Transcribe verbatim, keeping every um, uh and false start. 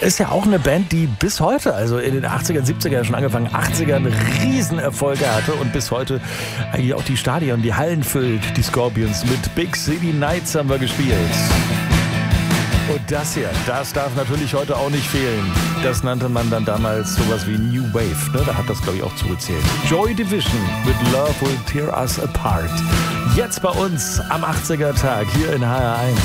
Ist ja auch eine Band, die bis heute, also in den achtzigern, siebzigern, schon angefangen, achtzigern, Riesenerfolge hatte und bis heute eigentlich auch die Stadien, die Hallen füllt. Die Scorpions mit Big City Nights haben wir gespielt. Und das hier, das darf natürlich heute auch nicht fehlen. Das nannte man dann damals sowas wie New Wave, ne? Da hat das, glaube ich, auch zugezählt. Joy Division mit Love Will Tear Us Apart. Jetzt bei uns am achtziger Tag hier in H R eins.